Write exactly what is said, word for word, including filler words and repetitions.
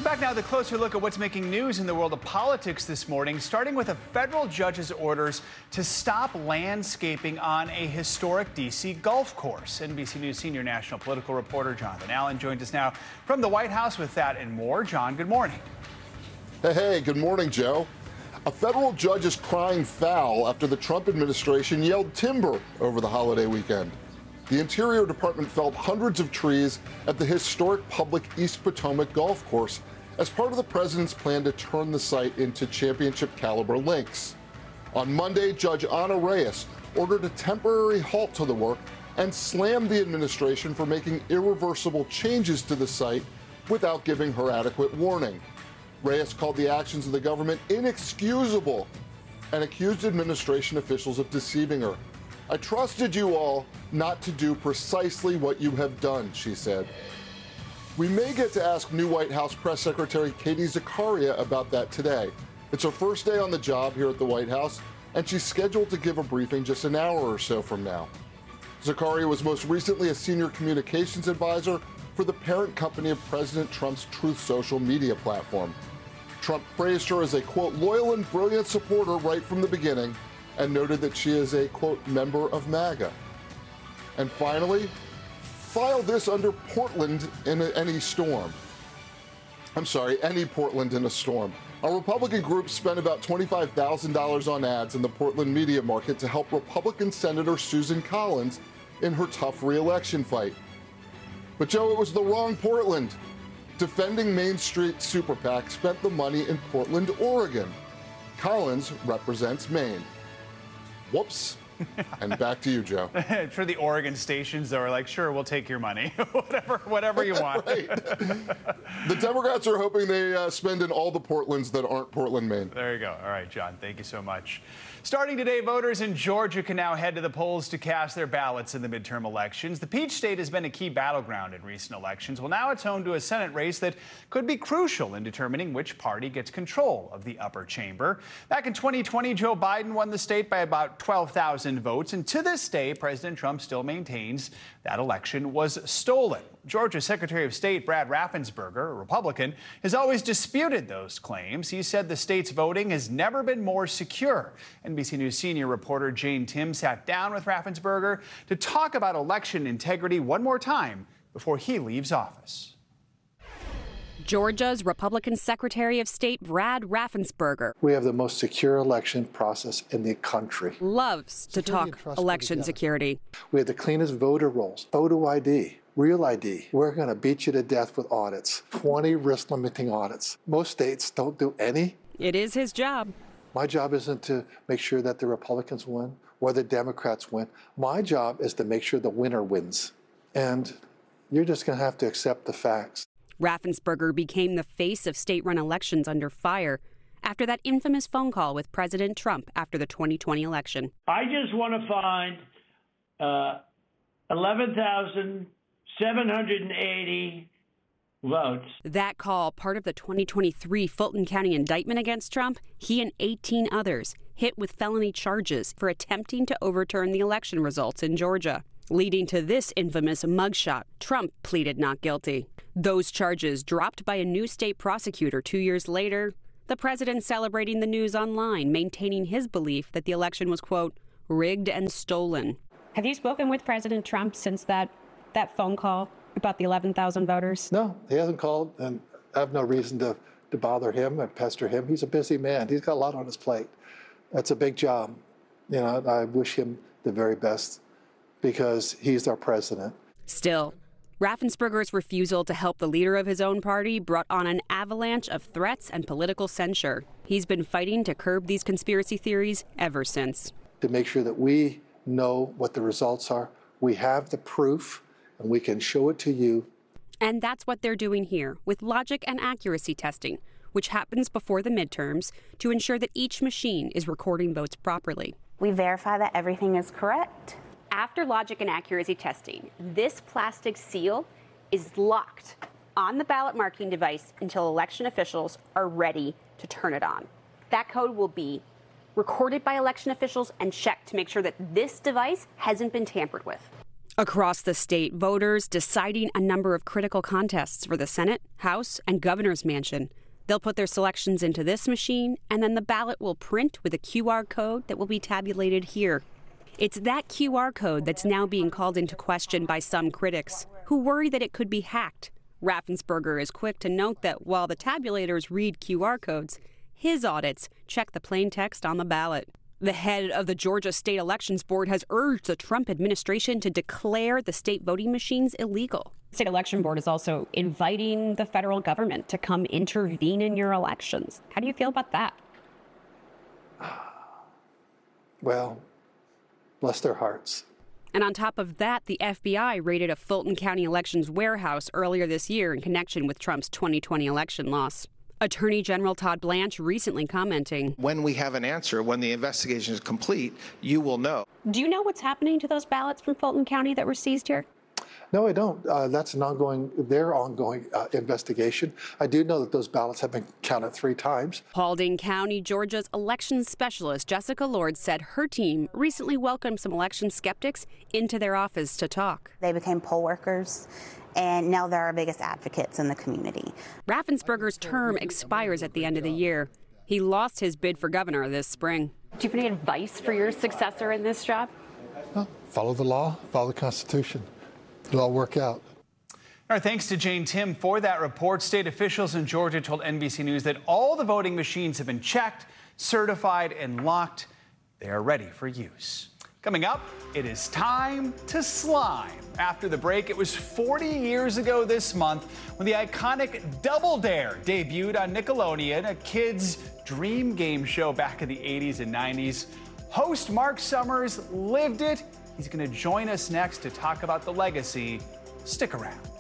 Back now, the closer look at what's making news in the world of politics this morning, starting with a federal judge's orders to stop landscaping on a historic D C golf course. N B C News senior national political reporter Jonathan Allen joins us now from the White House with that and more. John, good morning. Hey, hey, good morning, Joe. A federal judge is crying foul after the Trump administration yelled timber over the holiday weekend. The Interior Department felled hundreds of trees at the historic public East Potomac golf course as part of the president's plan to turn the site into championship caliber links. On Monday, Judge Ana Reyes ordered a temporary halt to the work and slammed the administration for making irreversible changes to the site without giving her adequate warning. Reyes called the actions of the government inexcusable and accused administration officials of deceiving her. "I trusted you all not to do precisely what you have done," she said. We may get to ask new White House Press Secretary Katie Zakaria about that today. It's her first day on the job here at the White House, and she's scheduled to give a briefing just an hour or so from now. Zakaria was most recently a senior communications advisor for the parent company of President Trump's Truth Social media platform. Trump praised her as a, quote, loyal and brilliant supporter right from the beginning, and noted that she is a, quote, member of MAGA. And finally, file this under Portland in a, any storm. I'm sorry, any Portland in a storm. A Republican group spent about twenty-five thousand dollars on ads in the Portland media market to help Republican Senator Susan Collins in her tough re-election fight. But Joe, it was the wrong Portland. Defending Main Street Super PAC spent the money in Portland, Oregon. Collins represents Maine. Whoops. And back to you, Joe. I'm sure the Oregon stations are like, sure, we'll take your money. whatever whatever you want. Right. The Democrats are hoping they uh, spend in all the Portlands that aren't Portland, Maine. There you go. All right, John, thank you so much. Starting today, voters in Georgia can now head to the polls to cast their ballots in the midterm elections. The Peach State has been a key battleground in recent elections. Well, now it's home to a Senate race that could be crucial in determining which party gets control of the upper chamber. Back in twenty twenty, Joe Biden won the state by about twelve thousand votes. And to this day, President Trump still maintains that election was stolen. Georgia's Secretary of State Brad Raffensperger, a Republican, has always disputed those claims. He said the state's voting has never been more secure. N B C News senior reporter Jane Tim sat down with Raffensperger to talk about election integrity one more time before he leaves office. Georgia's Republican Secretary of State Brad Raffensperger. We have the most secure election process in the country. Loves to talk election security. We have the cleanest voter rolls, photo I D, real I D. We're going to beat you to death with audits, twenty risk-limiting audits. Most states don't do any. It is his job. My job isn't to make sure that the Republicans win or the Democrats win. My job is to make sure the winner wins. And you're just going to have to accept the facts. Raffensperger became the face of state-run elections under fire after that infamous phone call with President Trump after the twenty twenty election. I just want to find uh, eleven thousand seven hundred eighty votes. That call, part of the twenty twenty-three Fulton County indictment against Trump, he and eighteen others hit with felony charges for attempting to overturn the election results in Georgia. Leading to this infamous mugshot, Trump pleaded not guilty. Those charges dropped by a new state prosecutor two years later. The president celebrating the news online, maintaining his belief that the election was, quote, rigged and stolen. Have you spoken with President Trump since that, that phone call about the eleven thousand voters? No, he hasn't called, and I have no reason to, to bother him and pester him. He's a busy man. He's got a lot on his plate. That's a big job. You know, I wish him the very best because he's our president. Still, Raffensperger's refusal to help the leader of his own party brought on an avalanche of threats and political censure. He's been fighting to curb these conspiracy theories ever since. To make sure that we know what the results are, we have the proof, and we can show it to you. And that's what they're doing here with logic and accuracy testing, which happens before the midterms to ensure that each machine is recording votes properly. We verify that everything is correct. After logic and accuracy testing, this plastic seal is locked on the ballot marking device until election officials are ready to turn it on. That code will be recorded by election officials and checked to make sure that this device hasn't been tampered with. Across the state, voters deciding a number of critical contests for the Senate, House, and governor's mansion. They'll put their selections into this machine, and then the ballot will print with a Q R code that will be tabulated here. It's that Q R code that's now being called into question by some critics, who worry that it could be hacked. Raffensperger is quick to note that while the tabulators read Q R codes, his audits check the plain text on the ballot. The head of the Georgia State Elections Board has urged the Trump administration to declare the state voting machines illegal. The State Election Board is also inviting the federal government to come intervene in your elections. How do you feel about that? Well, bless their hearts. And on top of that, the F B I raided a Fulton County elections warehouse earlier this year in connection with Trump's twenty twenty election loss. Attorney General Todd Blanche recently commenting, "When we have an answer, when the investigation is complete, you will know." Do you know what's happening to those ballots from Fulton County that were seized here? No, I don't. Uh, that's an ongoing, their ongoing uh, investigation. I do know that those ballots have been counted three times. Paulding County, Georgia's election specialist Jessica Lord said her team recently welcomed some election skeptics into their office to talk. They became poll workers, and now they're our biggest advocates in the community. Raffensperger's term expires at the end of the year. He lost his bid for governor this spring. Do you have any advice for your successor in this job? Well, follow the law, follow the Constitution. It'll all work out. Our thanks to Jane Tim for that report. State officials in Georgia told N B C News that all the voting machines have been checked, certified, and locked. They are ready for use. Coming up, it is time to slime. After the break, it was forty years ago this month when the iconic Double Dare debuted on Nickelodeon, a kids' dream game show back in the eighties and nineties. Host Mark Summers lived it. He's going to join us next to talk about the legacy. Stick around.